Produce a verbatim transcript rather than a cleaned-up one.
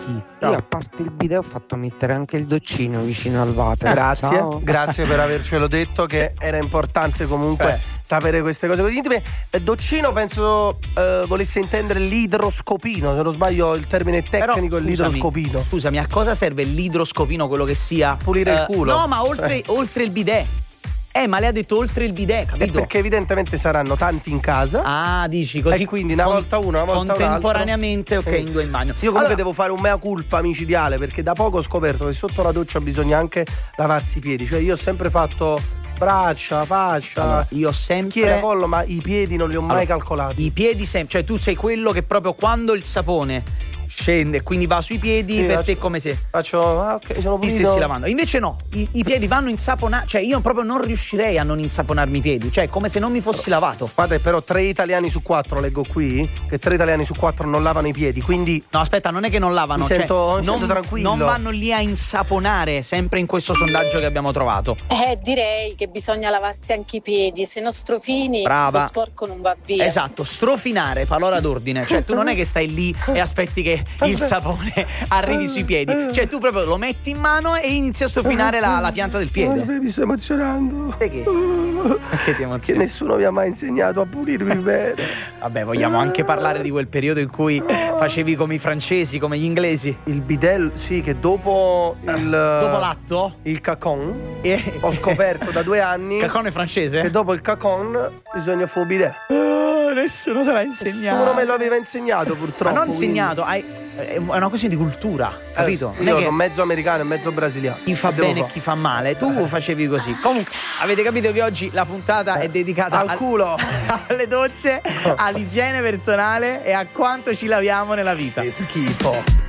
Chissà. Io a parte il bidet ho fatto mettere anche il doccino vicino al water. Grazie, Ciao. grazie per avercelo detto, che era importante comunque Eh. sapere queste cose così intime. Eh, Doccino penso eh, volesse intendere l'idroscopino, se non sbaglio il termine Però, tecnico è scusami, l'idroscopino. Scusami, a cosa serve l'idroscopino, quello che sia? Pulire il Eh, culo. No, ma oltre, Eh. oltre il bidet. Eh, ma lei ha detto oltre il bidet, E capito? perché evidentemente saranno tanti in casa. Ah, dici così. E quindi una volta uno, una volta contemporaneamente, un altro. ok, Sì. in due in bagno. Io comunque Allora, devo fare un mea culpa micidiale, perché da poco ho scoperto che sotto la doccia bisogna anche lavarsi i piedi. Cioè io ho sempre fatto braccia, faccia, Allora, io ho sempre- schiena, collo, ma i piedi non li ho mai Allora, calcolati. i piedi sempre, cioè tu sei quello che proprio quando il sapone scende e quindi va sui piedi, Sì, per faccio- te è come se Faccio, ah ok, sono ti pulito. stessi lavando. Invece no, i, i piedi vanno insaponati, cioè io proprio non riuscirei a non insaponarmi i piedi, cioè come se non mi fossi lavato. Guarda, però tre italiani su quattro, leggo qui, che tre italiani su quattro non lavano i piedi, quindi No, aspetta, non è che non lavano, Mi cioè, sento- mi non, sento tranquillo. non vanno lì a insaponare, sempre in questo sondaggio che abbiamo trovato. Eh, direi che bisogna lavarsi anche i piedi, se non strofini Brava. lo sporco non va via. Esatto, strofinare, parola d'ordine. Cioè tu non è che stai lì e aspetti che il sapone arrivi sui piedi. Cioè tu proprio lo metti in mano e inizi a strofinare la, la pianta del piede. mi sto emozionando. Perché? Perché ti Che emozioni? nessuno mi ha mai insegnato a pulirmi bene. Vabbè, vogliamo anche parlare di quel periodo in cui facevi come i francesi, come gli inglesi. Il bidet, sì, che dopo il Dopo l'atto? il cacon Eh, ho scoperto da due anni Cacone francese? che dopo il cacon bisogna fare un bidet. Oh, nessuno te l'ha insegnato. Nessuno me lo aveva insegnato, Ma purtroppo. non quindi- insegnato, hai, è una questione di cultura, capito? Eh, Non io è che sono mezzo americano e mezzo brasiliano. chi fa Devo bene e fare. chi fa male. Tu facevi così. Comunque, avete capito che oggi la puntata è dedicata Al culo. alle docce, all'igiene personale e a quanto ci laviamo nella vita. Che schifo.